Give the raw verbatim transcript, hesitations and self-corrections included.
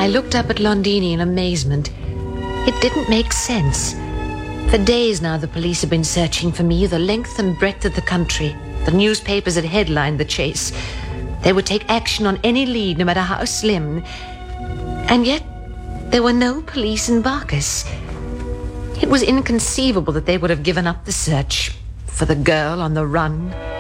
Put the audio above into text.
I looked up at Londini in amazement. It didn't make sense. For days now, the police have been searching for me the length and breadth of the country. The newspapers had headlined the chase. They would take action on any lead, no matter how slim. And yet, there were no police in Bacchus. It was inconceivable that they would have given up the search for the girl on the run.